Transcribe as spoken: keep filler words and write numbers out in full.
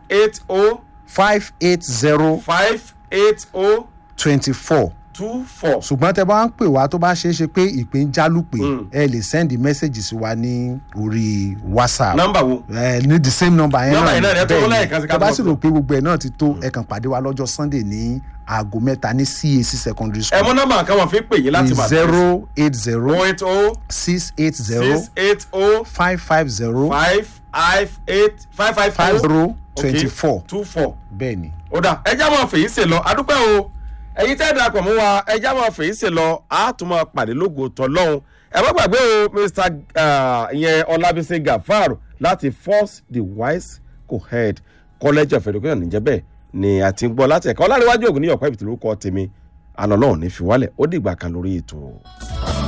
eight zero five eight zero five eight zero twenty four. two four. ṣùgbọ́n tẹ bá ń pè wá tó bá ṣeé ṣe pé ìpè ń jálùpè ẹ lè send message sí wa ní orí whatsapp. nọ́mbà wo. ẹ ní the same number yẹn nọ́mbà yẹn náà ẹ tó lọ́la ẹ̀ka sí ká tẹ bá sì rò pé gbogbo ẹ̀ náà ti tó ẹ kàn pàdé wa lọ́jọ́ sunday ní aago mẹ́ta ní C A C secondary school. ẹ mọ nọ́mbà kan wọn fi pè yín láti máa zero eight zero eight zero six eight zero six eight zero five five zero five five eight five five five four zero twenty four. two four. bẹ́ẹ̀ ni. ó dà ẹjá máa fèyí ṣe lọ adúpẹ́ o ẹ̀yin tẹ́ darapọ̀ mọ́ wa ẹjá máa fèyí ṣe lọ á tún máa pàdé lógo tọ́lọ́hún ẹ má gbàgbé o mr ìyẹn ọlábísí gafar láti force the wise co-head college of education níjẹ́ bẹ́ẹ̀ ni a ti ń gbọ́ láti ẹ̀ka ọláríwájú ògùn ní ọ̀pá ìbìtì lórúkọ tèmi àná náà ní fi wálẹ̀ ó dìgbà kan lórí ètò.